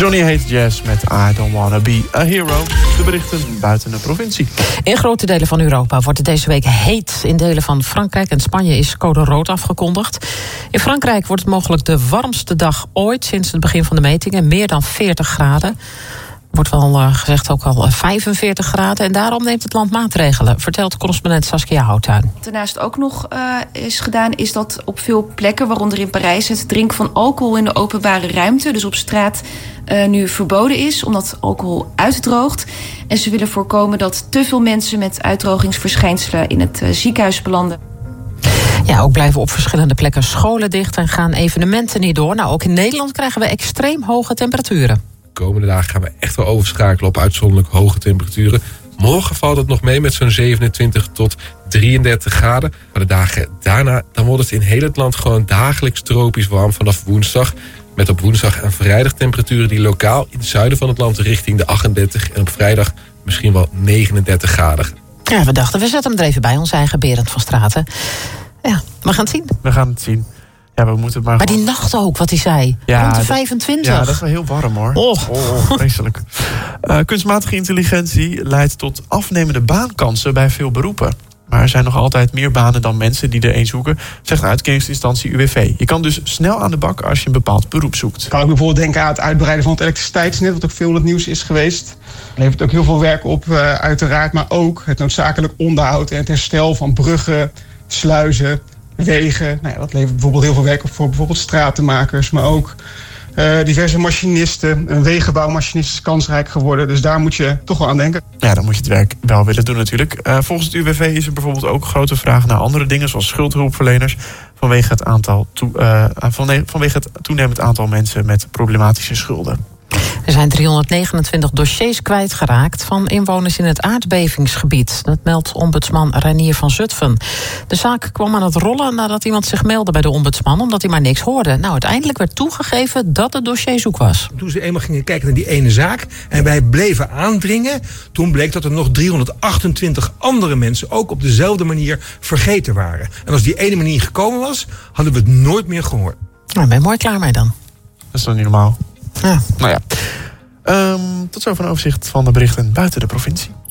Johnny Hates Jazz met I Don't Wanna Be a Hero. De berichten buiten de provincie. In grote delen van Europa wordt het deze week heet. In delen van Frankrijk en Spanje is code rood afgekondigd. In Frankrijk wordt het mogelijk de warmste dag ooit sinds het begin van de metingen. Meer dan 40 graden. Wordt wel gezegd ook al 45 graden. En daarom neemt het land maatregelen, vertelt correspondent Saskia Houttuin. Daarnaast ook nog is gedaan, is dat op veel plekken, waaronder in Parijs, het drinken van alcohol in de openbare ruimte, dus op straat, nu verboden is, omdat alcohol uitdroogt. En ze willen voorkomen dat te veel mensen met uitdrogingsverschijnselen in het ziekenhuis belanden. Ja, ook blijven op verschillende plekken scholen dicht en gaan evenementen niet door. Nou, ook in Nederland krijgen we extreem hoge temperaturen. De komende dagen gaan we echt wel overschakelen op uitzonderlijk hoge temperaturen. Morgen valt het nog mee met zo'n 27 tot 33 graden. Maar de dagen daarna, dan wordt het in heel het land gewoon dagelijks tropisch warm vanaf woensdag. Met op woensdag en vrijdag temperaturen die lokaal in het zuiden van het land richting de 38... en op vrijdag misschien wel 39 graden. Ja, we dachten, we zetten hem er even bij, onze eigen Berend van Straten. Ja, we gaan het zien. We gaan het zien. Ja, we moeten maar die nacht ook, wat hij zei. Ja, rond de 25. Ja, dat is wel heel warm, hoor. Oh, vreselijk. Kunstmatige intelligentie leidt tot afnemende baankansen bij veel beroepen. Maar er zijn nog altijd meer banen dan mensen die er een zoeken, zegt de uitkeringsinstantie UWV. Je kan dus snel aan de bak als je een bepaald beroep zoekt. Kan ik bijvoorbeeld denken aan het uitbreiden van het elektriciteitsnet, wat ook veel in het nieuws is geweest. Het levert ook heel veel werk op, uiteraard. Maar ook het noodzakelijk onderhoud en het herstel van bruggen, sluizen, wegen. Nou ja, dat levert bijvoorbeeld heel veel werk op voor bijvoorbeeld stratenmakers, maar ook diverse machinisten. Een wegenbouwmachinist is kansrijk geworden, dus daar moet je toch wel aan denken. Ja, dan moet je het werk wel willen doen natuurlijk. Volgens het UWV is er bijvoorbeeld ook grote vraag naar andere dingen, zoals schuldhulpverleners, vanwege het toenemend aantal mensen met problematische schulden. Er zijn 329 dossiers kwijtgeraakt van inwoners in het aardbevingsgebied. Dat meldt ombudsman Reinier van Zutphen. De zaak kwam aan het rollen nadat iemand zich meldde bij de ombudsman, omdat hij maar niks hoorde. Nou, uiteindelijk werd toegegeven dat het dossier zoek was. Toen ze eenmaal gingen kijken naar die ene zaak en wij bleven aandringen, toen bleek dat er nog 328 andere mensen ook op dezelfde manier vergeten waren. En als die ene manier gekomen was, hadden we het nooit meer gehoord. Nou, ben je mooi klaar mee dan. Dat is toch niet normaal? Ja. Nou ja. Tot zover een overzicht van de berichten buiten de provincie.